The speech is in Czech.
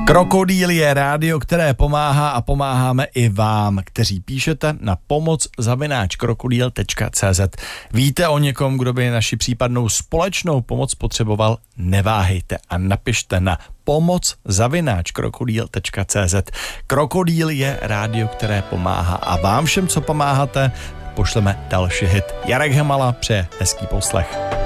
Krokodýl je rádio, které pomáhá a pomáháme i vám, kteří píšete na pomoc@krokodýl.cz. Víte o někom, kdo by naši případnou společnou pomoc potřeboval? Neváhejte a napište na pomoc@krokodýl.cz. Krokodýl je rádio, které pomáhá a vám všem, co pomáháte, pošleme další hit. Jarek Hemala přeje hezký poslech.